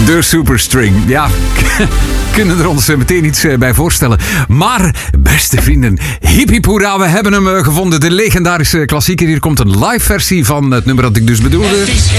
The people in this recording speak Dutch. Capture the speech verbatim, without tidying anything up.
De Superstring. Ja, kunnen er ons meteen iets bij voorstellen. Maar, beste vrienden, hip hip hoera, we hebben hem gevonden. De legendarische klassieker. Hier komt een live versie van het nummer dat ik dus bedoelde.